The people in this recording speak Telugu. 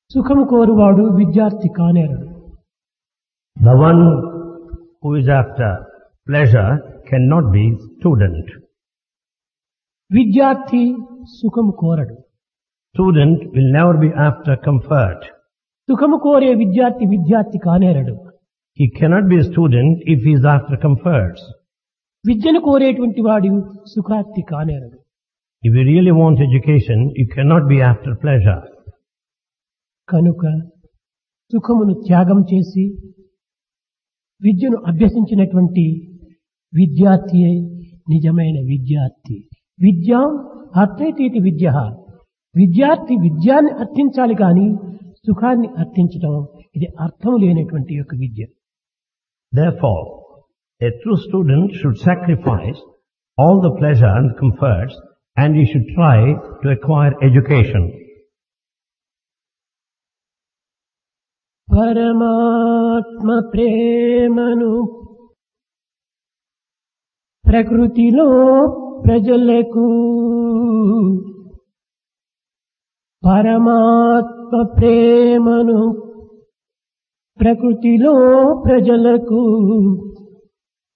సుఖము కోరువాడు విద్యార్థి కానేరడు. The one who is after pleasure cannot be student. విద్యార్థి సుఖము కోరడు. Student will never be after comfort. సుఖము కోరే విద్యార్థి విద్యార్థి కానేరడు. He cannot be a student if he is after comforts. విద్యను కోరేటువంటి వాడు సుఖార్థి కానేరడు. If you really want education, you cannot be after pleasure. కనుక సుఖమును త్యాగం చేసి విద్యను అభ్యసించినటువంటి విద్యార్థియే నిజమైన విద్యార్థి. విద్యా అర్థైతీతి విద్య. విద్యార్థి విద్యాన్ని అర్థించాలి కానీ సుఖాన్ని అర్థించడం ఇది అర్థం లేనటువంటి యొక్క విద్య. Therefore, a true student should sacrifice all the pleasure and comforts, and he should try to acquire education. పరమాత్మ ప్రేమను ప్రకృతిలో ప్రజలకు, పరమాత్మ ప్రేమను ప్రకృతిలో ప్రజలకు